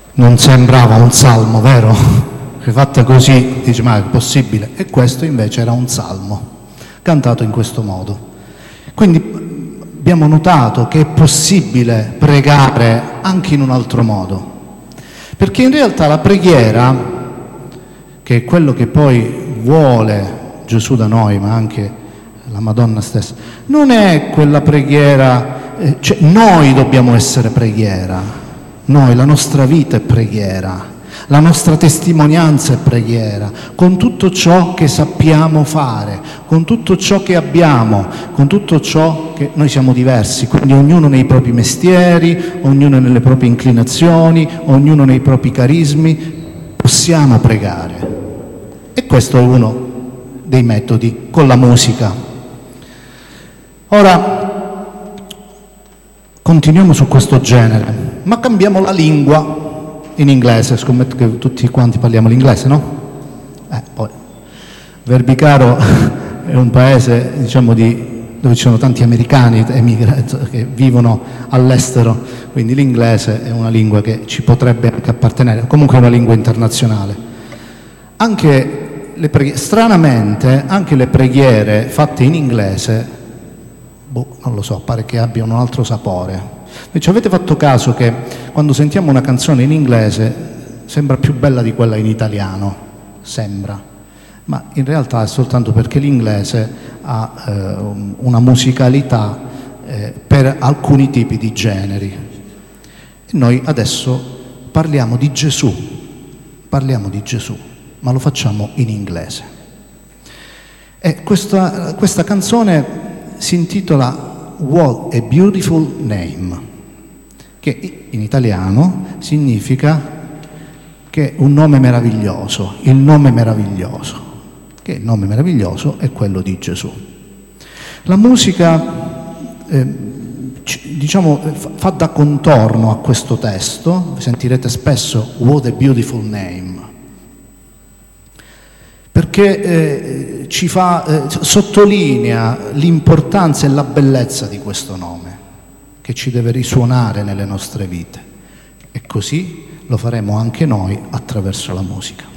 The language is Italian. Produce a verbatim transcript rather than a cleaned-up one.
Non sembrava un salmo, vero? Che fatta così, dice, ma è possibile? E questo invece era un salmo, cantato in questo modo. Quindi abbiamo notato che è possibile pregare anche in un altro modo, perché in realtà la preghiera, che è quello che poi vuole Gesù da noi, ma anche la Madonna stessa, non è quella preghiera, eh, cioè noi dobbiamo essere preghiera. Noi, la nostra vita è preghiera, la nostra testimonianza è preghiera, con tutto ciò che sappiamo fare, con tutto ciò che abbiamo, con tutto ciò che noi siamo diversi, quindi ognuno nei propri mestieri, ognuno nelle proprie inclinazioni, ognuno nei propri carismi, possiamo pregare. E questo è uno dei metodi, con la musica. Ora, continuiamo su questo genere, ma cambiamo la lingua in inglese. Scommetto che tutti quanti parliamo l'inglese, no? Eh, poi Verbicaro è un paese, diciamo, di, dove ci sono tanti americani emigrati che vivono all'estero, quindi l'inglese è una lingua che ci potrebbe anche appartenere, comunque è una lingua internazionale. Anche le preghiere, stranamente, anche le preghiere fatte in inglese, boh, non lo so, pare che abbiano un altro sapore. Invece avete fatto caso che quando sentiamo una canzone in inglese sembra più bella di quella in italiano? Sembra, ma in realtà è soltanto perché l'inglese ha eh, una musicalità eh, per alcuni tipi di generi. E noi adesso parliamo di Gesù, parliamo di Gesù, ma lo facciamo in inglese. E questa, questa canzone si intitola What a Beautiful Name, che in italiano significa che un nome meraviglioso, il nome meraviglioso, che il nome meraviglioso è quello di Gesù. La musica, eh, diciamo, fa da contorno a questo testo, sentirete spesso What a Beautiful Name, perché eh, ci fa, eh, sottolinea l'importanza e la bellezza di questo nome, che ci deve risuonare nelle nostre vite. E così lo faremo anche noi attraverso la musica.